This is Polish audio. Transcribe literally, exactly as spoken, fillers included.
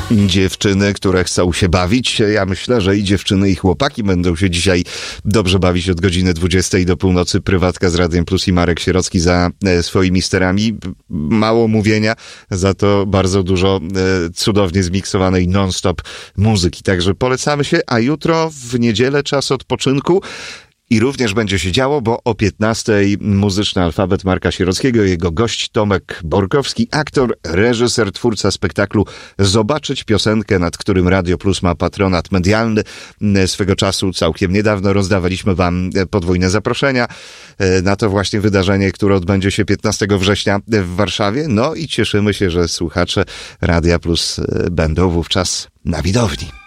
Dziewczyny, które chcą się bawić. Ja myślę, że i dziewczyny, i chłopaki będą się dzisiaj dobrze bawić od godziny dwudziestej do północy. Prywatka z Radiem Plus i Marek Sierocki za e, swoimi sterami. Mało mówienia, za to bardzo dużo e, cudownie zmiksowanej non-stop muzyki. Także polecamy się, a jutro w niedzielę czas odpoczynku. I również będzie się działo, bo o piętnastej muzyczny alfabet Marka Sierockiego, jego gość Tomek Borkowski, aktor, reżyser, twórca spektaklu Zobaczyć piosenkę, nad którym Radio Plus ma patronat medialny. Swego czasu, całkiem niedawno, rozdawaliśmy wam podwójne zaproszenia na to właśnie wydarzenie, które odbędzie się piętnastego września w Warszawie. No i cieszymy się, że słuchacze Radia Plus będą wówczas na widowni.